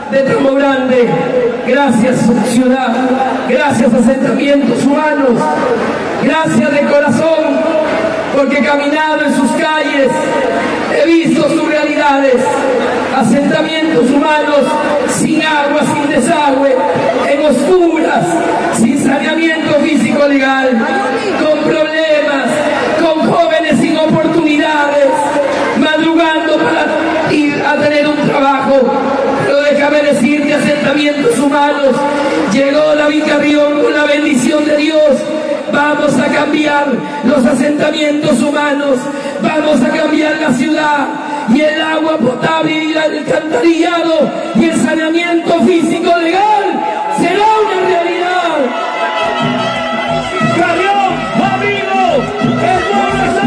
de Tambo Grande. Gracias ciudad, gracias asentamientos humanos, gracias de corazón, porque he caminado en sus calles, he visto sus realidades, asentamientos humanos sin agua, sin desagüe, en oscuras, sin saneamiento físico legal, con problemas, con jóvenes sin oportunidades, madrugando para ir a tener un trabajo. Pero déjame decirte, asentamientos humanos, llegó David Carrión con la bendición de Dios. Vamos a cambiar los asentamientos humanos, vamos a cambiar la ciudad, y el agua potable y el alcantarillado y el saneamiento físico legal